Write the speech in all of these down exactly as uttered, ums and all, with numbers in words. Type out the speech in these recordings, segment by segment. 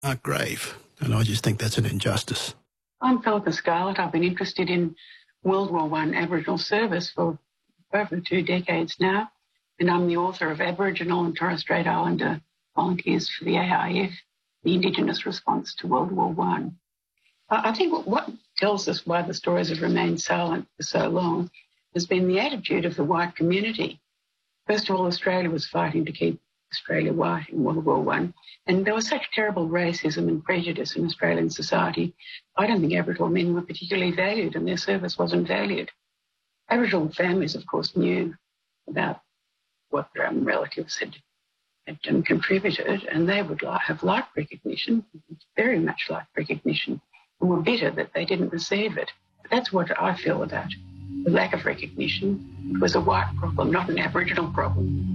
are grave, and I just think that's an injustice. I'm Philippa Scarlett. I've been interested in World War One Aboriginal service for over two decades now, and I'm the author of Aboriginal and Torres Strait Islander Volunteers for the A I F, the Indigenous Response to World War One. I think what tells us why the stories have remained silent for so long has been the attitude of the white community. First of all, Australia was fighting to keep Australia white in World War One, and there was such terrible racism and prejudice in Australian society. I don't think Aboriginal men were particularly valued, and their service wasn't valued. Aboriginal families, of course, knew about what their own relatives had, had um, contributed, and they would like, have liked recognition, very much liked recognition, and were bitter that they didn't receive it. But that's what I feel about the lack of recognition. It was a white problem, not an Aboriginal problem.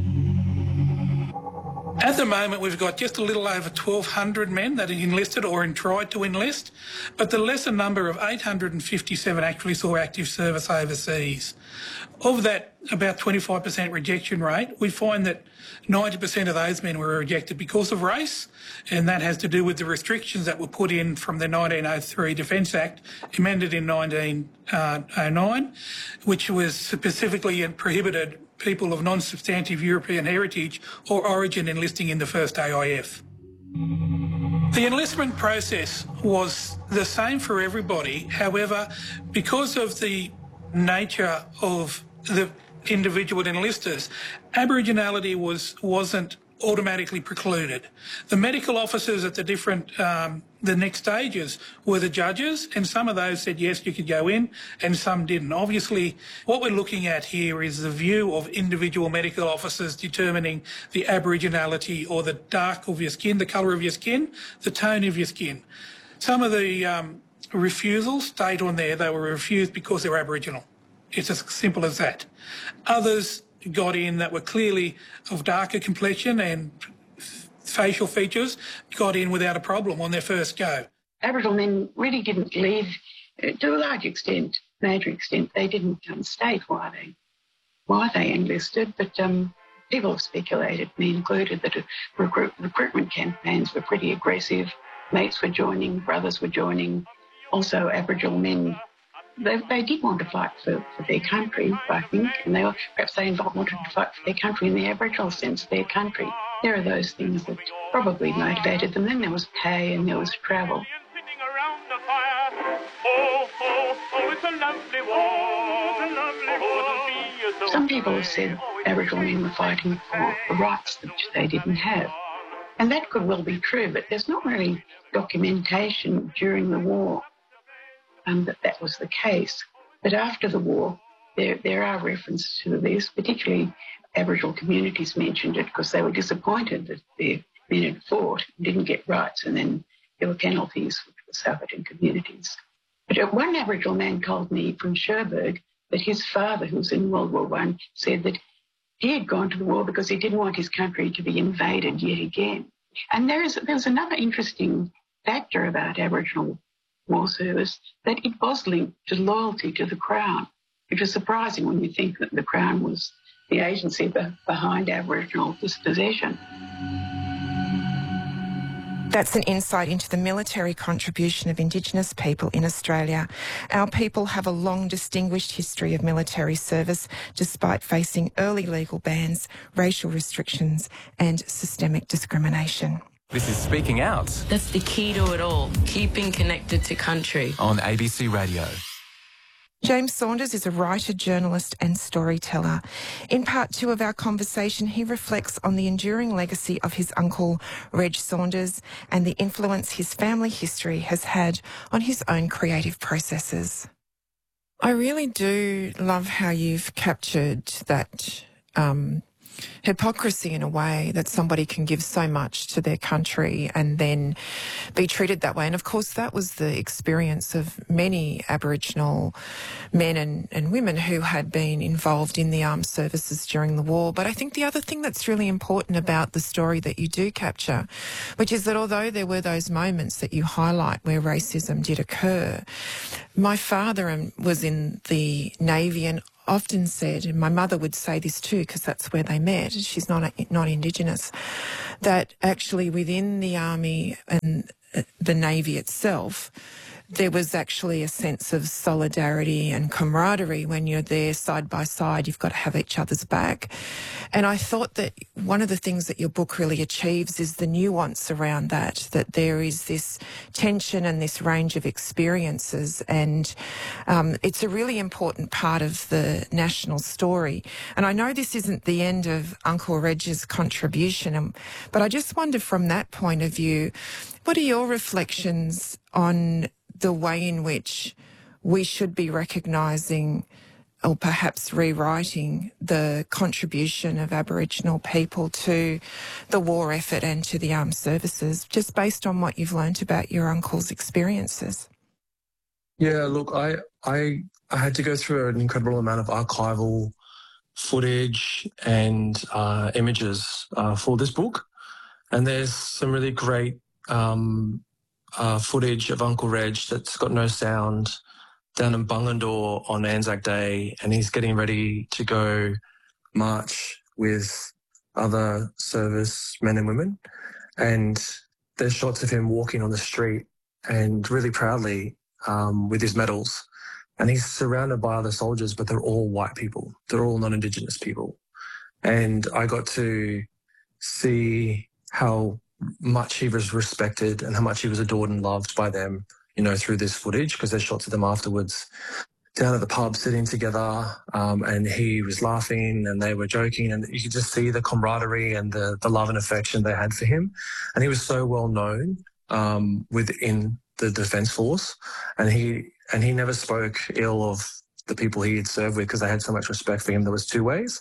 At the moment, we've got just a little over twelve hundred men that are enlisted or in tried to enlist, but the lesser number of eight hundred fifty-seven actually saw active service overseas. Of that, about twenty-five percent rejection rate, we find that ninety percent of those men were rejected because of race, and that has to do with the restrictions that were put in from the nineteen oh three Defence Act, amended in nineteen oh nine, which was specifically prohibited people of non-substantive European heritage or origin enlisting in the first A I F. The enlistment process was the same for everybody. However, because of the nature of the individual enlisters, Aboriginality was, wasn't automatically precluded. The medical officers at the different, um, the next stages were the judges, and some of those said, yes, you could go in, and some didn't. Obviously, what we're looking at here is the view of individual medical officers determining the Aboriginality or the dark of your skin, the colour of your skin, the tone of your skin. Some of the um, refusals state on there they were refused because they were Aboriginal. It's as simple as that. Others got in that were clearly of darker complexion and facial features, got in without a problem on their first go. Aboriginal men really didn't leave, to a large extent, major extent, they didn't um, state why they why they enlisted, but um, people have speculated, me included, that recruit, recruitment campaigns were pretty aggressive. Mates were joining, brothers were joining. Also, Aboriginal men, They, they did want to fight for, for their country, I think, and they perhaps they wanted to fight for their country in the Aboriginal sense, their country. There are those things that probably motivated them. Then there was pay and there was travel. Some people have said Aboriginal men were fighting for the rights which they didn't have. And that could well be true, but there's not really documentation during the war Um, that that was the case. But after the war, there, there are references to this, particularly Aboriginal communities mentioned it because they were disappointed that their men had fought and didn't get rights, and then there were penalties which were suffered in communities. But one Aboriginal man told me from Cherbourg that his father, who was in World War One, said that he had gone to the war because he didn't want his country to be invaded yet again. And there is there's another interesting factor about Aboriginal war service, that it was linked to loyalty to the Crown, which is surprising when you think that the Crown was the agency behind Aboriginal dispossession. That's an insight into the military contribution of Indigenous people in Australia. Our people have a long, distinguished history of military service, despite facing early legal bans, racial restrictions and systemic discrimination. This is Speaking Out. That's the key to it all, keeping connected to country. On A B C Radio. James Saunders is a writer, journalist and storyteller. In part two of our conversation, he reflects on the enduring legacy of his uncle, Reg Saunders, and the influence his family history has had on his own creative processes. I really do love how you've captured that um, hypocrisy in a way, that somebody can give so much to their country and then be treated that way. And of course, that was the experience of many Aboriginal men and, and women who had been involved in the armed services during the war. But I think the other thing that's really important about the story that you do capture, which is that although there were those moments that you highlight where racism did occur, my father was in the Navy, and often said, and my mother would say this too, because that's where they met. She's not not Indigenous. That actually within the Army and the Navy itself, there was actually a sense of solidarity and camaraderie when you're there side by side. You've got to have each other's back. And I thought that one of the things that your book really achieves is the nuance around that, that there is this tension and this range of experiences. And um, it's a really important part of the national story. And I know this isn't the end of Uncle Reg's contribution, um, but I just wonder from that point of view, what are your reflections on the way in which we should be recognising or perhaps rewriting the contribution of Aboriginal people to the war effort and to the armed services, just based on what you've learnt about your uncle's experiences? Yeah, look, I I I had to go through an incredible amount of archival footage and uh, images uh, for this book, and there's some really great um, uh, footage of Uncle Reg that's got no sound down in Bungendore on Anzac Day, and he's getting ready to go march with other service men and women. And there's shots of him walking on the street and really proudly um, with his medals. And he's surrounded by other soldiers, but they're all white people. They're all non-Indigenous people. And I got to see how much he was respected and how much he was adored and loved by them, you know, through this footage, because there's shots of them afterwards down at the pub sitting together, um, and he was laughing and they were joking, and you could just see the camaraderie and the, the love and affection they had for him. And he was so well known um, within the Defence Force, and he and he never spoke ill of the people he had served with because they had so much respect for him. There was two ways.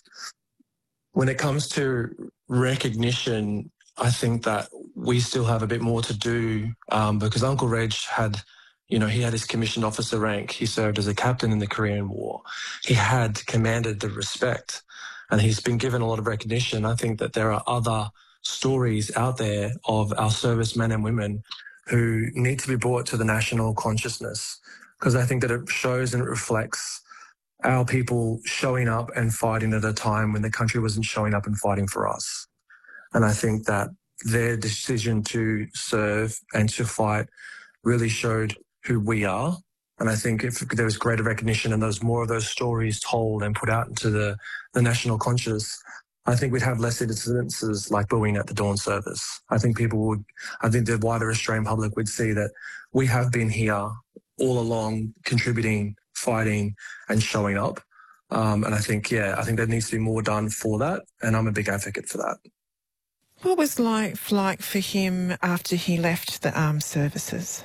When it comes to recognition, I think that we still have a bit more to do um, because Uncle Reg had, you know, he had his commissioned officer rank. He served as a captain in the Korean War. He had commanded the respect, and he's been given a lot of recognition. I think that there are other stories out there of our servicemen and women who need to be brought to the national consciousness, because I think that it shows and it reflects our people showing up and fighting at a time when the country wasn't showing up and fighting for us. And I think that their decision to serve and to fight really showed who we are. And I think if there was greater recognition and there was more of those stories told and put out into the, the national conscious, I think we'd have less incidences like booing at the dawn service. I think people would, I think the wider Australian public would see that we have been here all along, contributing, fighting and showing up. Um, and I think, yeah, I think there needs to be more done for that. And I'm a big advocate for that. What was life like for him after he left the armed services?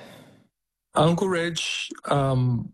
Uncle Reg, um,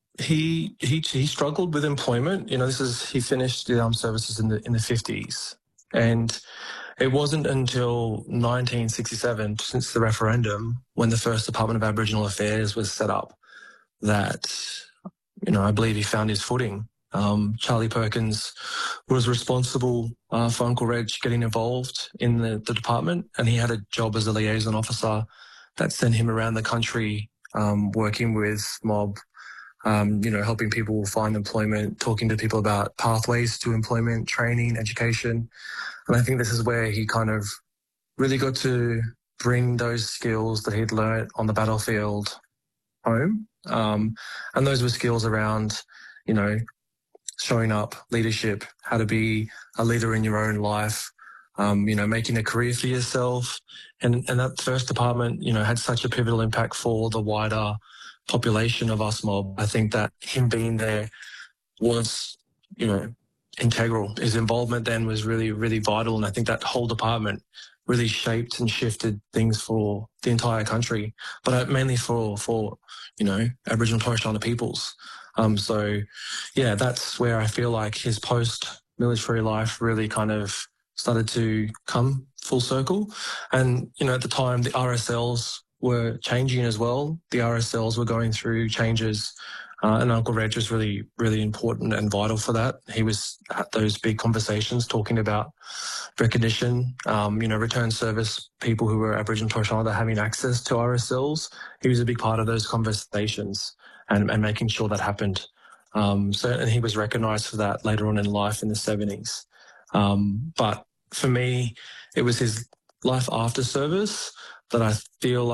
he he he struggled with employment. You know, this is he finished the armed services in the in the fifties, and it wasn't until nineteen sixty-seven, since the referendum, when the first Department of Aboriginal Affairs was set up, that, you know, I believe he found his footing. Um, Charlie Perkins was responsible uh, for Uncle Reg getting involved in the, the department, and he had a job as a liaison officer that sent him around the country um, working with mob, um, you know, helping people find employment, talking to people about pathways to employment, training, education. And I think this is where he kind of really got to bring those skills that he'd learnt on the battlefield home. Um, and those were skills around, you know, showing up, leadership, how to be a leader in your own life, um, you know, making a career for yourself. And, and that first department, you know, had such a pivotal impact for the wider population of us mob. I think that him being there was, you know, integral. His involvement then was really, really vital. And I think that whole department really shaped and shifted things for the entire country, but mainly for, for, you know, Aboriginal and Torres Strait Islander peoples. Um, so, yeah, that's where I feel like his post-military life really kind of started to come full circle. And, you know, at the time, the R S Ls were changing as well. The R S Ls were going through changes, uh, and Uncle Reg was really, really important and vital for that. He was at those big conversations talking about recognition, um, you know, return service people who were Aboriginal and Torres Strait Islander having access to R S Ls. He was a big part of those conversations. And, and making sure that happened. Um, so, and he was recognised for that later on in life in the seventies. Um, but for me, it was his life after service that I feel